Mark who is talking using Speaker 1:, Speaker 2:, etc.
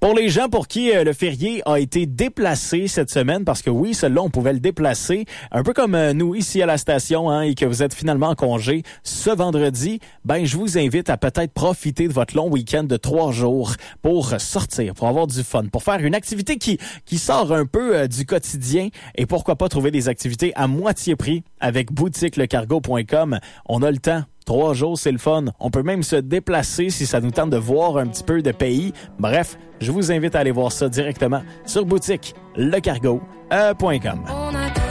Speaker 1: Pour les gens pour qui le férié a été déplacé cette semaine, parce que oui, celui-là, on pouvait le déplacer, un peu comme nous ici à la station, hein, et que vous êtes finalement en congé ce vendredi, ben je vous invite à peut-être profiter de votre long week-end de 3 jours pour sortir, pour avoir du fun, pour faire une activité qui sort un peu du quotidien, et pourquoi pas trouver des activités à moitié prix avec boutiquelecargo.com. On a le temps. 3 jours, c'est le fun. On peut même se déplacer si ça nous tente de voir un petit peu de pays. Bref, je vous invite à aller voir ça directement sur boutiquelecargo.com.